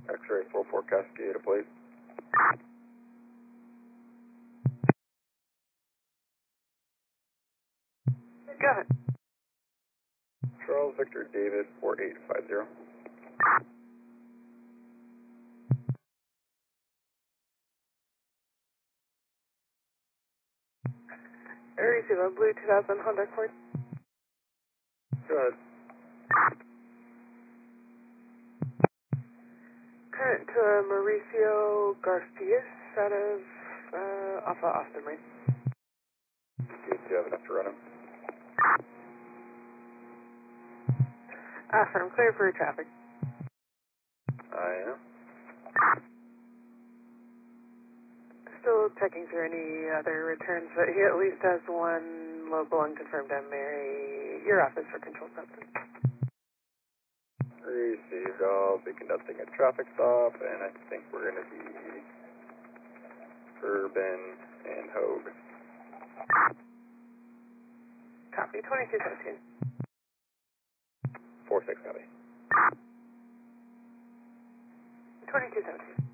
X-ray 44 Cascade, please. Got it. Charles Victor David 4850. Receive a blue 2000 Honda Accord. Go ahead. Current to Mauricio Garcias out of off of Austin Lane. Do you have enough to run him? Affirm, clear for traffic. I am. Still checking through any other returns, but he at least has one local unconfirmed Mary. Your office for control substance. Received. I'll be conducting a traffic stop, and I think we're going to be Urban and Hogue. Copy, 2217. 46 copy. 2217.